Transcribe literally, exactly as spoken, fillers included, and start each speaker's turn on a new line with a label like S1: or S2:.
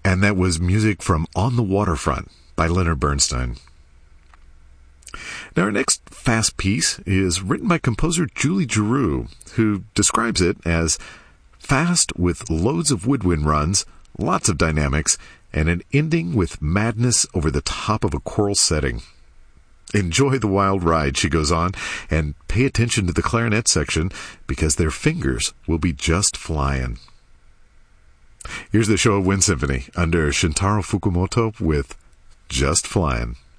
S1: And that was music from On the Waterfront by Leonard Bernstein. Now, our next fast piece is written by composer Julie Giroux, who describes it as fast with loads of woodwind runs, lots of dynamics, and an ending with madness over the top of a choral setting. Enjoy the wild ride, she goes on, and pay attention to the clarinet section because their fingers will be just flying. Here's the Showa Wind Symphony under Shintaro Fukumoto with Just Flying.